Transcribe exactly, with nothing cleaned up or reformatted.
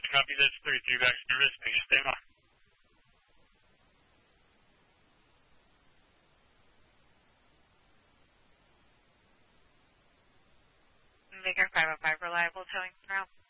Copy, that's thirty-three back service. Please stay on. Vigor five oh five, reliable towing route.